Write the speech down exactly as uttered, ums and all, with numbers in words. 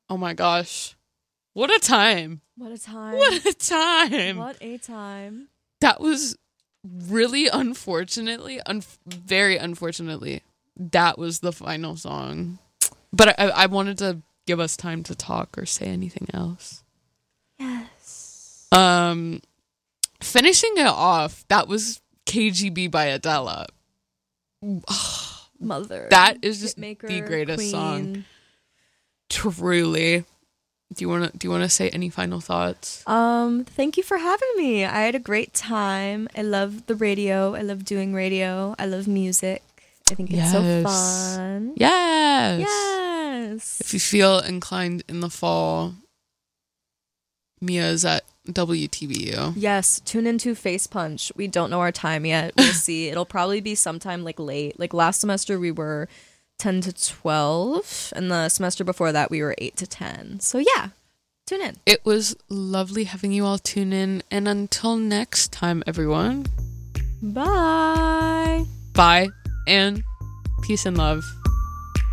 Oh my gosh. What a time. What a time. What a time. What a time. That was really unfortunately, un- very unfortunately, that was the final song. But I, I wanted to give us time to talk or say anything else. Yes. Um, finishing it off, that was K G B by Adele. Mother. That is just Hitmaker, the greatest queen. song. Truly. Do you want to do you want to say any final thoughts? Um, thank you for having me. I had a great time. I love the radio. I love doing radio. I love music. I think it's Yes. so fun. Yes. Yes. If you feel inclined in the fall, Mia is at W T B U. Yes, tune into Face Punch. We don't know our time yet. We'll see. It'll probably be sometime like late. Like last semester we were ten to twelve, and the semester before that we were eight to ten. So yeah, tune in. It was lovely having you all tune in, and until next time, everyone, Bye. bye and peace and love.